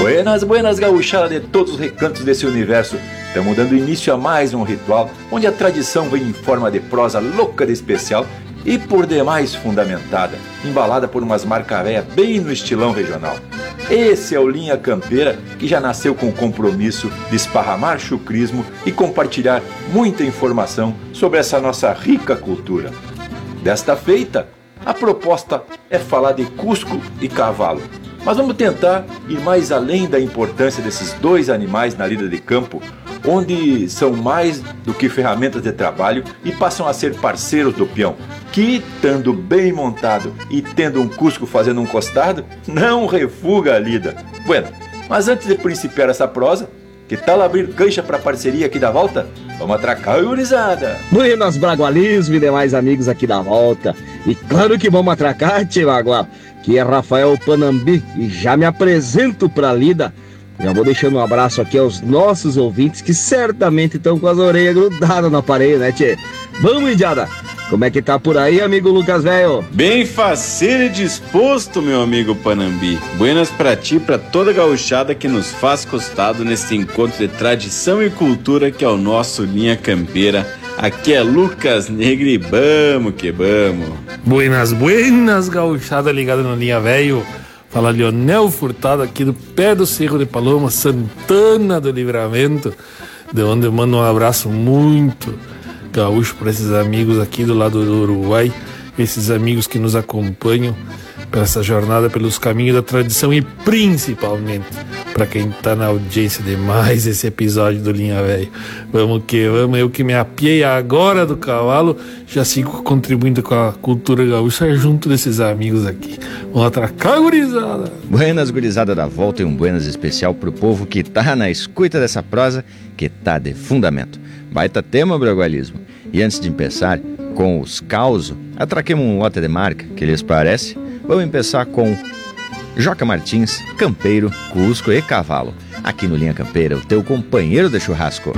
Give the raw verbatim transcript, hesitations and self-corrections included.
Buenas, buenas, gauchada de todos os recantos desse universo. Estamos dando início a mais um ritual onde a tradição vem em forma de prosa louca de especial e por demais fundamentada, embalada por umas marcavéias bem no estilão regional. Esse é o Linha Campeira, que já nasceu com o compromisso de esparramar chucrismo e compartilhar muita informação sobre essa nossa rica cultura. Desta feita, a proposta é falar de Cusco e cavalo, mas vamos tentar ir mais além da importância desses dois animais na lida de campo, onde são mais do que ferramentas de trabalho e passam a ser parceiros do peão, que, estando bem montado e tendo um Cusco fazendo um costado, não refuga a lida. Bueno, mas antes de principiar essa prosa, que tal abrir cancha para parceria aqui da volta? Vamos atracar, gurizada! Buenas, Bragualismo e demais amigos aqui da volta. E claro que vamos atracar, tchê Bagual, que é Rafael Panambi e já me apresento pra lida. Já vou deixando um abraço aqui aos nossos ouvintes que certamente estão com as orelhas grudadas no aparelho, né, tchê? Vamos, indiada! Como é que tá por aí, amigo Lucas Velho? Bem faceiro e disposto, meu amigo Panambi. Buenas pra ti e pra toda a gauchada que nos faz costado nesse encontro de tradição e cultura que é o nosso Linha Campeira. Aqui é Lucas Negro e vamos que vamos. Buenas, buenas, gauchada ligada no Linha Velho. Fala Leonel Furtado aqui do pé do Cerro de Paloma, Santana do Livramento, de onde eu mando um abraço muito gaúcho para esses amigos aqui do lado do Uruguai, esses amigos que nos acompanham para essa jornada pelos caminhos da tradição e principalmente para quem está na audiência de mais esse episódio do Linha Velho. Vamos que vamos, eu que me apiei agora do cavalo, já sigo contribuindo com a cultura gaúcha junto desses amigos aqui. Vamos atracar, gurizada! Buenas, gurizada da volta, e um buenas especial pro povo que tá na escuta dessa prosa que tá de fundamento. Baita tema, Bragualismo. E antes de começar com os causos, atraquemos um lote de marca, que lhes parece? Vamos começar com Joca Martins, Campeiro, Cusco e Cavalo. Aqui no Linha Campeira, o teu companheiro de churrasco.